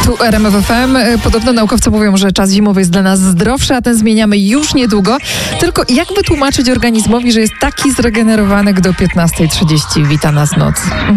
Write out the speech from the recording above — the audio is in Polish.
Tu RMF FM. Podobno naukowcy mówią, że czas zimowy jest dla nas zdrowszy, a ten zmieniamy już niedługo. Tylko jak wytłumaczyć organizmowi, że jest taki zregenerowany, gdy o 15:30 wita nas noc?